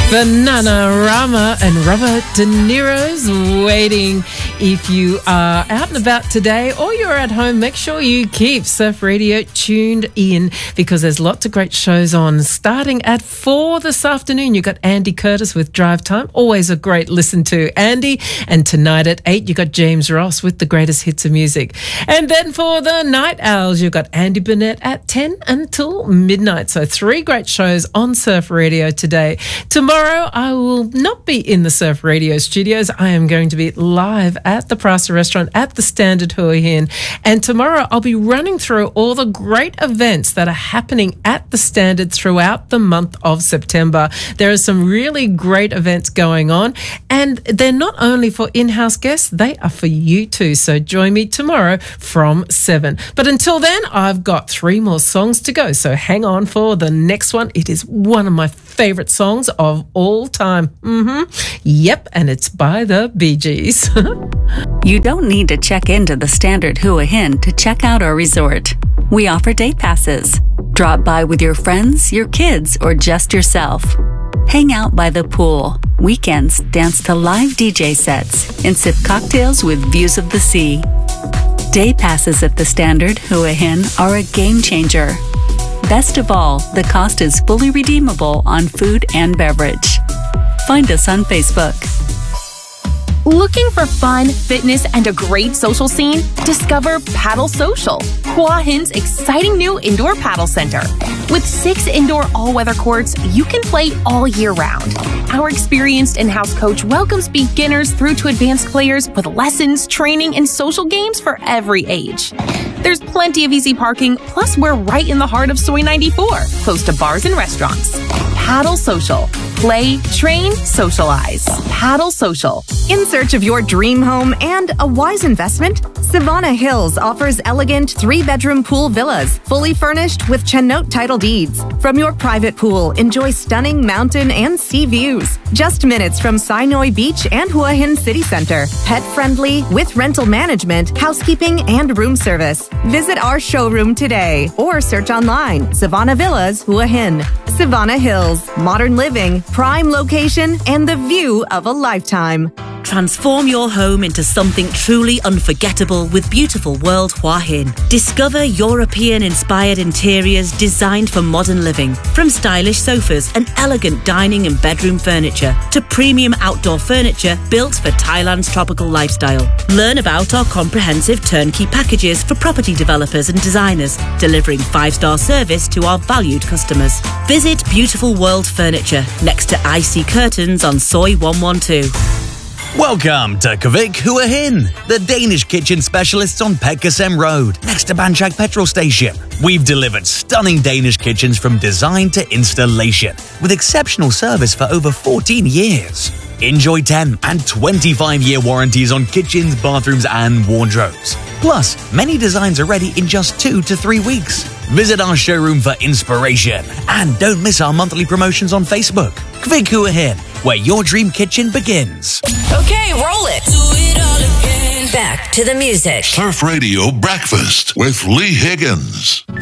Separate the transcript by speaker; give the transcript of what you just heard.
Speaker 1: Bananarama and Robert De Niro's Waiting. If you are out and about today or you're at home, make sure you keep Surf Radio tuned in because there's lots of great shows on. Starting at 4 this afternoon, you've got Andy Curtis with Drive Time. Always a great listen to, Andy. And tonight at 8, you've got James Ross with the greatest hits of music. And then for the Night Owls, you've got Andy Burnett at 10 until midnight. So 3 great shows on Surf Radio today. Tomorrow, I will not be in the Surf Radio studios. I am going to be live at the Prasa Restaurant at the Standard Hua Hin. And tomorrow, I'll be running through all the great events that are happening at the Standard throughout the month of September. There are some really great events going on, and they're not only for in-house guests, they are for you too. So join me tomorrow from 7. But until then, I've got 3 more songs to go. So hang on for the next one. It is one of my favorite songs of all time. Yep, and it's by the Bee Gees.
Speaker 2: You don't need to check into the Standard Hua Hin to check out our resort. We offer day passes. Drop by with your friends, your kids, or just yourself. Hang out by the pool. Weekends, dance to live DJ sets and sip cocktails with views of the sea. Day passes at the Standard Hua Hin are a game changer. Best of all, the cost is fully redeemable on food and beverage. Find us on Facebook.
Speaker 3: Looking for fun, fitness, and a great social scene? Discover Paddle Social, Hua Hin's exciting new indoor paddle center. With 6 indoor all-weather courts, you can play all year round. Our experienced in-house coach welcomes beginners through to advanced players with lessons, training, and social games for every age. There's plenty of easy parking, plus we're right in the heart of Soi 94, close to bars and restaurants. Paddle Social. Play, train, socialize. Paddle Social.
Speaker 4: In search of your dream home and a wise investment? Savannah Hills offers elegant 3-bedroom pool villas, fully furnished with Chennote title deeds. From your private pool, enjoy stunning mountain and sea views. Just minutes from Sinoi Beach and Hua Hin City Center. Pet-friendly, with rental management, housekeeping, and room service. Visit our showroom today or search online. Savannah Villas, Hua Hin. Savannah Hills. Modern living, prime location, and the view of a lifetime.
Speaker 5: Transform your home into something truly unforgettable with Beautiful World Hua Hin. Discover European-inspired interiors designed for modern living. From stylish sofas and elegant dining and bedroom furniture to premium outdoor furniture built for Thailand's tropical lifestyle. Learn about our comprehensive turnkey packages for property developers and designers, delivering 5-star service to our valued customers. Visit Beautiful World Furniture next to IC Curtains on Soi 112.
Speaker 6: Welcome to Kvik Hua Hin, the Danish kitchen specialists on Petkersem Road, next to Banchak petrol station. We've delivered stunning Danish kitchens from design to installation, with exceptional service for over 14 years. Enjoy 10 and 25-year warranties on kitchens, bathrooms and wardrobes. Plus, many designs are ready in just 2 to 3 weeks. Visit our showroom for inspiration and don't miss our monthly promotions on Facebook. Kvik Hua Hin, where your dream kitchen begins.
Speaker 7: Okay, roll it. Do it all again. Back to the music.
Speaker 8: Surf Radio Breakfast with Lee Higgins.